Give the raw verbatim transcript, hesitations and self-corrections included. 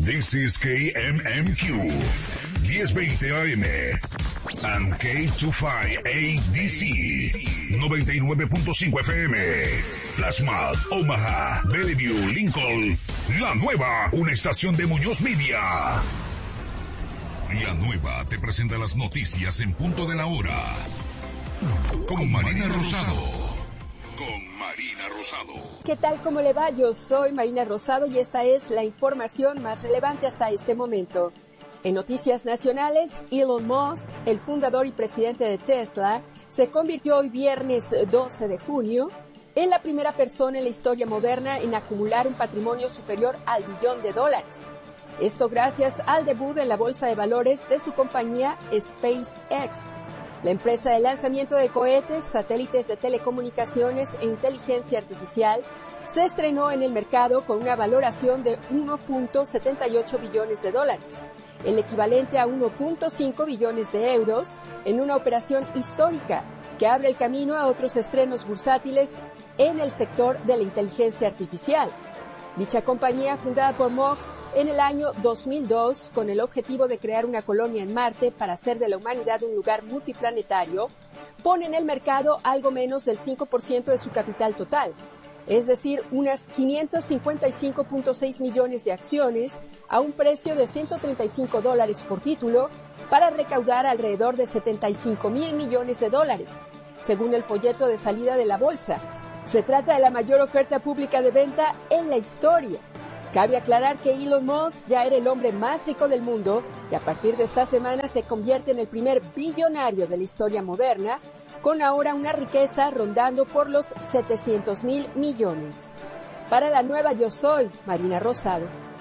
This is K M M Q, diez veinte A M, and K veinticinco A D C, noventa y nueve punto cinco F M, Plasma, Omaha, Bellevue, Lincoln, La Nueva, una estación de Muñoz Media. La Nueva te presenta las noticias en punto de la hora, con Marina Rosado. Con Marina Rosado. ¿Qué tal? ¿Cómo le va? Yo soy Marina Rosado y esta es la información más relevante hasta este momento. En noticias nacionales, Elon Musk, el fundador y presidente de Tesla, se convirtió hoy viernes doce de junio en la primera persona en la historia moderna en acumular un patrimonio superior al billón de dólares. Esto gracias al debut en la bolsa de valores de su compañía SpaceX. La empresa de lanzamiento de cohetes, satélites de telecomunicaciones e inteligencia artificial se estrenó en el mercado con una valoración de uno punto setenta y ocho billones de dólares, el equivalente a uno punto cinco billones de euros, en una operación histórica que abre el camino a otros estrenos bursátiles en el sector de la inteligencia artificial. Dicha compañía, fundada por Musk en el año dos mil dos con el objetivo de crear una colonia en Marte para hacer de la humanidad un lugar multiplanetario, pone en el mercado algo menos del cinco por ciento de su capital total, es decir, unas quinientos cincuenta y cinco punto seis millones de acciones a un precio de ciento treinta y cinco dólares por título para recaudar alrededor de setenta y cinco mil millones de dólares, según el folleto de salida de la bolsa. Se trata de la mayor oferta pública de venta en la historia. Cabe aclarar que Elon Musk ya era el hombre más rico del mundo y a partir de esta semana se convierte en el primer billonario de la historia moderna, con ahora una riqueza rondando por los setecientos mil millones. Para La Nueva, yo soy Marina Rosado.